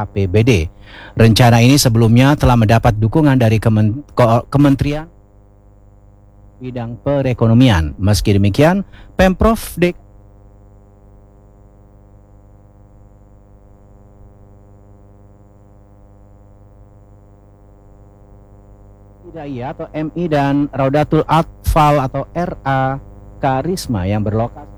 APBD. Rencana ini sebelumnya telah mendapat dukungan dari Kementerian Bidang Perekonomian. Meski demikian, Pemprov DKI Hidayah atau MI dan Raudatul Atfal atau RA Karisma yang berlokasi